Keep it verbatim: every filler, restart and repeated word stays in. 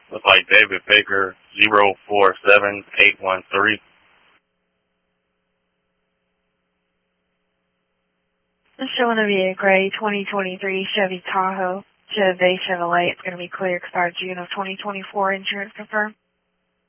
Looks like David Baker, zero four seven eight one three. It's showing to be a gray twenty twenty-three Chevy Tahoe. Chevy Chevrolet. It's going to be clear expired June of twenty twenty-four. Insurance confirmed.